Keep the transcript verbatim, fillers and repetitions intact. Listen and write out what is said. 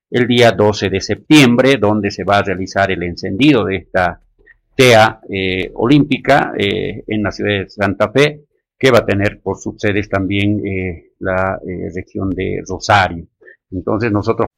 el día doce de septiembre, donde se va a realizar el encendido de esta tea eh, olímpica eh, en la ciudad de Santa Fe, que va a tener por subsedes también eh, la eh, región de Rosario. Entonces nosotros